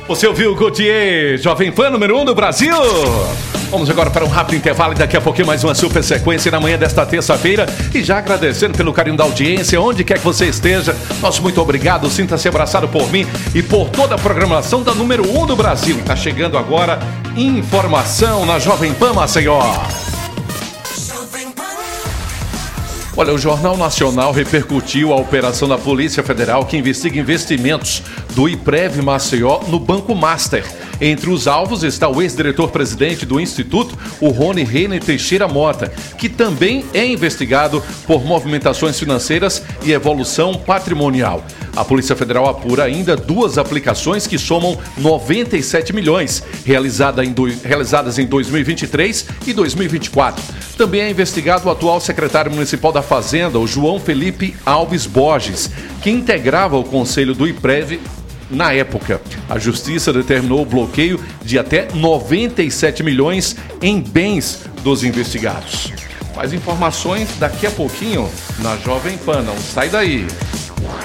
Você ouviu o Gautier, Jovem Pan número 1 do Brasil? Vamos agora para um rápido intervalo e daqui a pouquinho mais uma super sequência na manhã desta terça-feira. E já agradecendo pelo carinho da audiência, onde quer que você esteja. Nosso muito obrigado, sinta-se abraçado por mim e por toda a programação da número 1 do Brasil. Está chegando agora informação na Jovem Pan Maceió. Olha, o Jornal Nacional repercutiu a operação da Polícia Federal que investiga investimentos do IPREV Maceió no Banco Master. Entre os alvos está o ex-diretor-presidente do Instituto, o Rony Reiner Teixeira Mota, que também é investigado por movimentações financeiras e evolução patrimonial. A Polícia Federal apura ainda duas aplicações que somam 97 milhões, realizadas em 2023 e 2024. Também é investigado o atual secretário municipal da Fazenda, o João Felipe Alves Borges, que integrava o conselho do IPREV na época. A Justiça determinou o bloqueio de até 97 milhões em bens dos investigados. Mais informações daqui a pouquinho na Jovem Pan. Não sai daí.